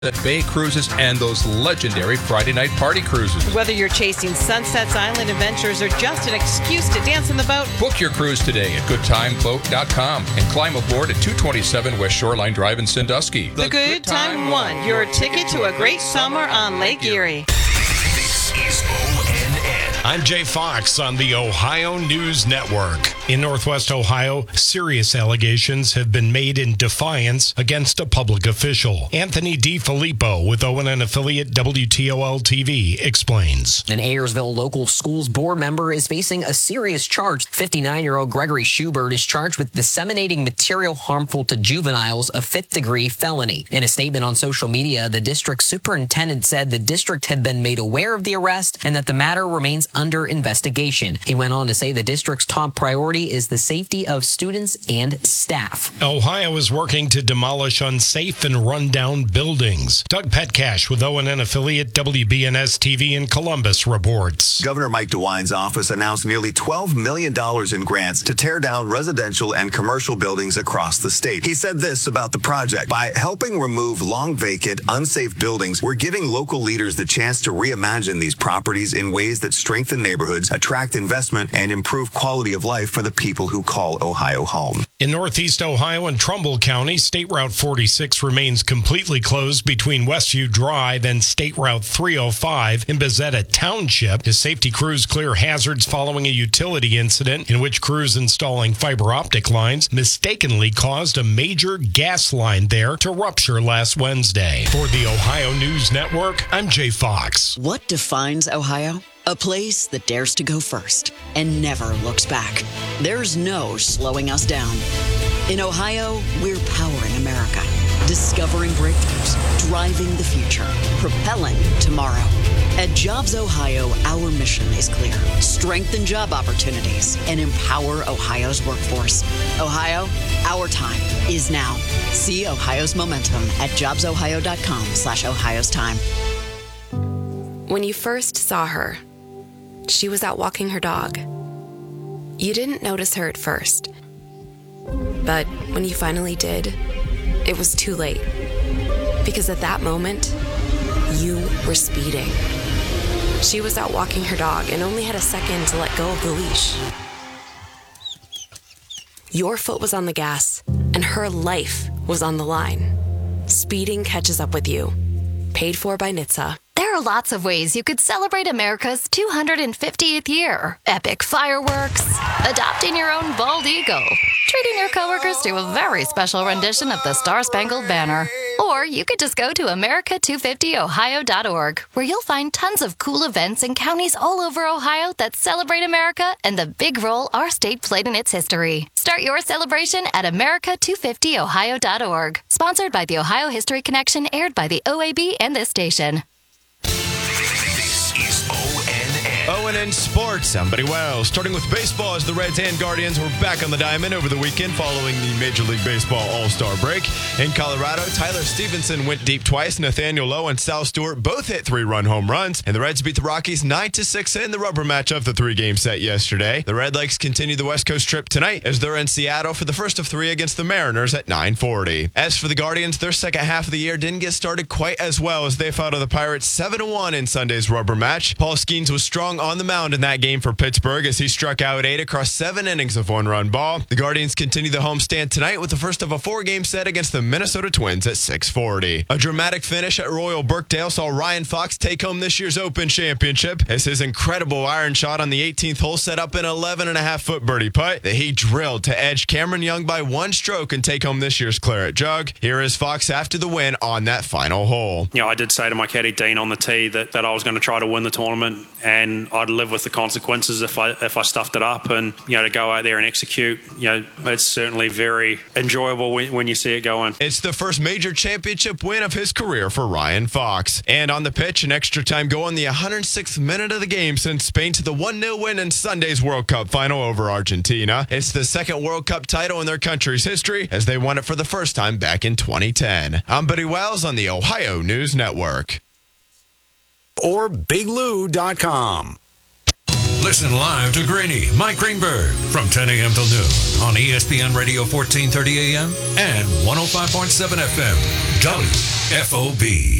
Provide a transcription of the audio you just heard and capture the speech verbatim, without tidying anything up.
at Bay Cruises and those legendary Friday night party cruises. Whether you're chasing sunsets, island adventures, or just an excuse to dance in the boat, book your cruise today at good time boat dot com and climb aboard at two twenty-seven West Shoreline Drive in Sandusky. The, the Good Time One, your ticket to a great summer on Lake Erie. This is O N N. I'm Jay Fox on the Ohio News Network. In Northwest Ohio, serious allegations have been made in defiance against a public official. Anthony DiFilippo with O N N affiliate W T O L T V explains. An Ayersville local schools board member is facing a serious charge. fifty-nine-year-old Gregory Schubert is charged with disseminating material harmful to juveniles, a fifth-degree felony. In a statement on social media, the district superintendent said the district had been made aware of the arrest and that the matter remains under investigation. He went on to say the district's top priority is the safety of students and staff. Ohio is working to demolish unsafe and rundown buildings. Doug Petcash with O N N affiliate W B N S T V in Columbus reports. Governor Mike DeWine's office announced nearly twelve million dollars in grants to tear down residential and commercial buildings across the state. He said this about the project: by helping remove long vacant, unsafe buildings, we're giving local leaders the chance to reimagine these properties in ways that strengthen neighborhoods, attract investment, and improve quality of life for the people who call Ohio home. In Northeast Ohio and Trumbull County, State Route forty-six remains completely closed between Westview Drive and State Route three oh five in Bezetta Township as safety crews clear hazards following a utility incident in which crews installing fiber optic lines mistakenly caused a major gas line there to rupture last Wednesday. For the Ohio News Network, I'm Jay Fox. What defines Ohio? A place that dares to go first and never looks back. There's no slowing us down. In Ohio, we're powering America, discovering breakthroughs, driving the future, propelling tomorrow. At Jobs Ohio, our mission is clear: strengthen job opportunities and empower Ohio's workforce. Ohio, our time is now. See Ohio's momentum at jobs ohio dot com slash Ohio's time. When you first saw her, she was out walking her dog. You didn't notice her at first, but when you finally did, it was too late. Because at that moment, you were speeding. She was out walking her dog and only had a second to let go of the leash. Your foot was on the gas, and her life was on the line. Speeding catches up with you. Paid for by N H T S A. There are lots of ways you could celebrate America's two hundred fiftieth year. Epic fireworks, adopting your own bald eagle, treating your coworkers to a very special rendition of the Star-Spangled Banner. Or you could just go to America two fifty ohio dot org, where you'll find tons of cool events in counties all over Ohio that celebrate America and the big role our state played in its history. Start your celebration at America two fifty ohio dot org. Sponsored by the Ohio History Connection, aired by the O A B and this station. This is O N N. O N N Sports. I'm Buddy Wells. Starting with baseball, as the Reds and Guardians were back on the diamond over the weekend following the Major League Baseball All-Star break. In Colorado, Tyler Stevenson went deep twice. Nathaniel Lowe and Sal Stewart both hit three-run home runs. And the Reds beat the Rockies nine to six in the rubber match of the three-game set yesterday. The Redlegs continue the West Coast trip tonight as they're in Seattle for the first of three against the Mariners at nine forty. As for the Guardians, their second half of the year didn't get started quite as well as they fought to the Pirates seven to one in Sunday's rubber match. Paul Skeens was strong on the mound in that game for Pittsburgh as he struck out eight across seven innings of one-run ball. The Guardians continue the homestand tonight with the first of a four-game set against the Minnesota Twins at six forty. A dramatic finish at Royal Birkdale saw Ryan Fox take home this year's Open Championship as his incredible iron shot on the eighteenth hole set up an eleven and a half foot birdie putt that he drilled to edge Cameron Young by one stroke and take home this year's Claret Jug. Here is Fox after the win on that final hole. You know, I did say to my caddy Dean on the tee that, that I was going to try to win the tournament and I'd live with the consequences if I if I stuffed it up, and you know, to go out there and execute, you know, it's certainly very enjoyable when, when you see it going. It's the first major championship win of his career for Ryan Fox. And on the pitch, an extra time goal in the one hundred sixth minute of the game sent Spain to the one nil win in Sunday's World Cup final over Argentina. It's the second World Cup title in their country's history as they won it for the first time back in twenty ten. I'm Buddy Wells on the Ohio News Network. Or big lou dot com. Listen live to Greeny, Mike Greenberg, from ten a.m. till noon on E S P N Radio fourteen thirty A M and one oh five point seven F M, W F O B.